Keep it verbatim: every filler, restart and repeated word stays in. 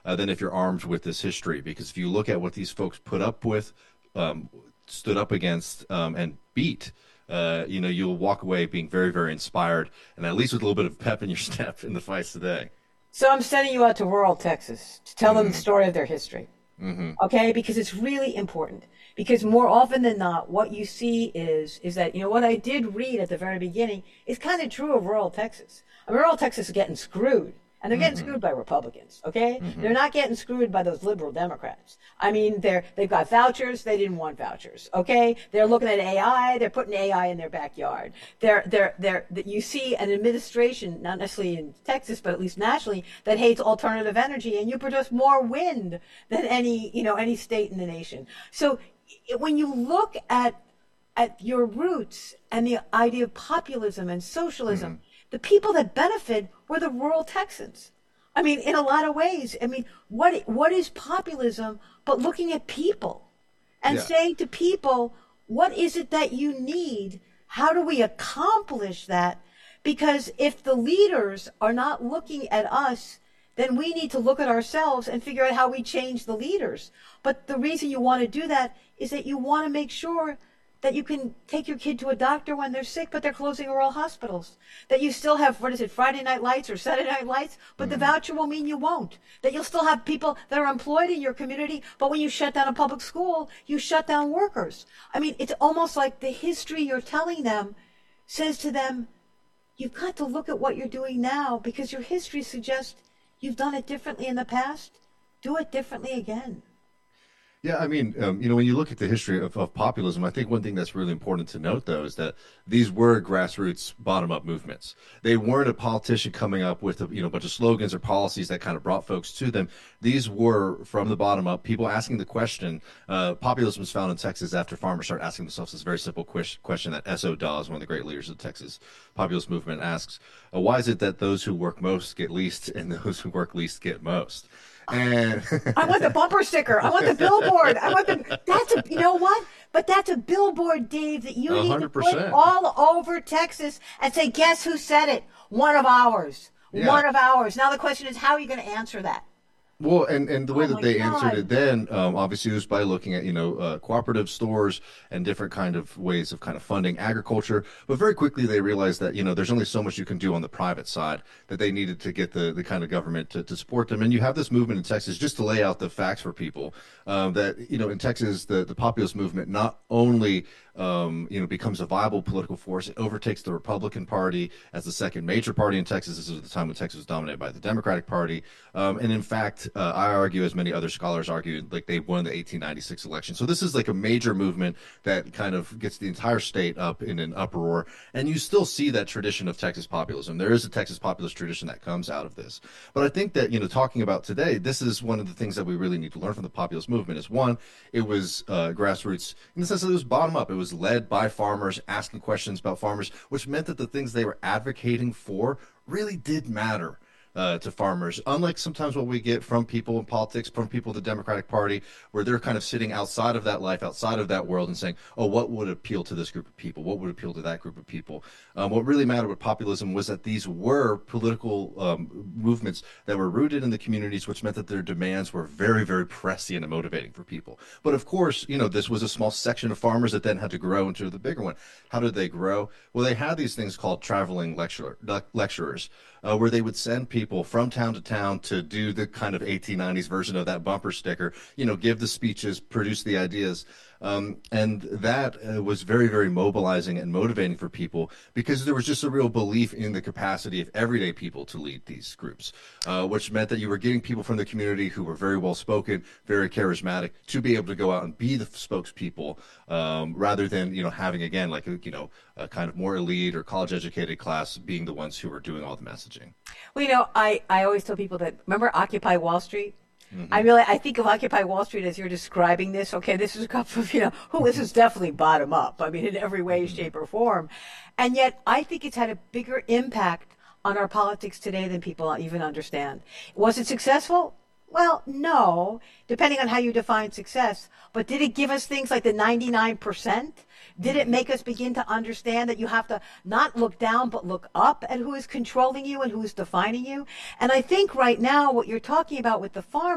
uh, than if you're armed with this history. Because if you look at what these folks put up with, um, stood up against, um, and beat, uh, you know, you'll walk away being very, very inspired, and at least with a little bit of pep in your step in the fights today. So I'm sending you out to rural Texas to tell them the story of their history. Mm-hmm. Okay, because it's really important. Because more often than not, what you see is is that, you know, what I did read at the very beginning is kind of true of rural Texas. I mean, rural Texas is getting screwed. And they're getting Mm-hmm. screwed by Republicans, okay? Mm-hmm. They're not getting screwed by those liberal Democrats. I mean, they're, they've got vouchers. They didn't want vouchers, okay? They're looking at A I. They're putting A I in their backyard. They're, they're, they're, you see an administration, not necessarily in Texas, but at least nationally, that hates alternative energy, and you produce more wind than any, you know, any state in the nation. So when you look at, at your roots and the idea of populism and socialism, mm-hmm. the people that benefit were the rural Texans. I mean, in a lot of ways. I mean, what what is populism but looking at people and yeah. saying to people, what is it that you need? How do we accomplish that? Because if the leaders are not looking at us, then we need to look at ourselves and figure out how we change the leaders. But the reason you want to do that is that you want to make sure that you can take your kid to a doctor when they're sick, but they're closing rural hospitals. That you still have, what is it, Friday night lights or Saturday night lights, but mm-hmm. the voucher will mean you won't. That you'll still have people that are employed in your community, but when you shut down a public school, you shut down workers. I mean, it's almost like the history you're telling them says to them, you've got to look at what you're doing now because your history suggests you've done it differently in the past. Do it differently again. Yeah, I mean, um, you know, when you look at the history of, of populism, I think one thing that's really important to note, though, is that these were grassroots, bottom-up movements. They weren't a politician coming up with a you know bunch of slogans or policies that kind of brought folks to them. These were from the bottom up, people asking the question. Uh, populism was found in Texas after farmers started asking themselves this very simple question that S O Dawes, one of the great leaders of the Texas populist movement, asks: uh, Why is it that those who work most get least, and those who work least get most? And I want the bumper sticker. I want the billboard. I want the. That's a. You know what? But that's a billboard, Dave, that you need to put all over Texas and say, guess who said it? One of ours. Yeah. One of ours. Now the question is, how are you going to answer that? Well, and, and the way oh that they God. answered it then, um, obviously, was by looking at, you know, uh, cooperative stores and different kind of ways of kind of funding agriculture. But very quickly, they realized that, you know, there's only so much you can do on the private side, that they needed to get the, the kind of government to, to support them. And you have this movement in Texas, just to lay out the facts for people, um, that, you know, in Texas, the, the populist movement not only Um, you know, becomes a viable political force. It overtakes the Republican Party as the second major party in Texas. This is the time when Texas was dominated by the Democratic Party. Um, and in fact, uh, I argue, as many other scholars argue, like they won the eighteen ninety-six election. So this is like a major movement that kind of gets the entire state up in an uproar. And you still see that tradition of Texas populism. There is a Texas populist tradition that comes out of this. But I think that, you know, talking about today, this is one of the things that we really need to learn from the populist movement is, one, it was uh, grassroots in the sense that it was bottom up. It was led by farmers, asking questions about farmers, which meant that the things they were advocating for really did matter uh, to farmers. Unlike sometimes what we get from people in politics, from people in the Democratic Party, where they're kind of sitting outside of that life, outside of that world, and saying, oh, what would appeal to this group of people? What would appeal to that group of people? Um, what really mattered with populism was that these were political um, movements that were rooted in the communities, which meant that their demands were very, very prescient and motivating for people. But of course, you know, this was a small section of farmers that then had to grow into the bigger one. How did they grow? Well, they had these things called traveling lecturer, lecturers, uh, where they would send people from town to town to do the kind of eighteen nineties version of that bumper sticker, you know, give the speeches, produce the ideas. Um, and that uh, was very, very mobilizing and motivating for people because there was just a real belief in the capacity of everyday people to lead these groups, uh, which meant that you were getting people from the community who were very well spoken, very charismatic, to be able to go out and be the spokespeople, um, rather than, you know, having, again, like, a, you know, a kind of more elite or college educated class being the ones who were doing all the messaging. Well, you know, I, I always tell people that, remember Occupy Wall Street? Mm-hmm. I really, I think of Occupy Wall Street as you're describing this. Okay, this is a couple of, you know, who this is definitely bottom up. I mean, in every way, Mm-hmm. shape, or form. And yet, I think it's had a bigger impact on our politics today than people even understand. Was it successful? Well, no, depending on how you define success. But did it give us things like the ninety-nine percent? Did it make us begin to understand that you have to not look down, but look up at who is controlling you and who is defining you? And I think right now what you're talking about with the farm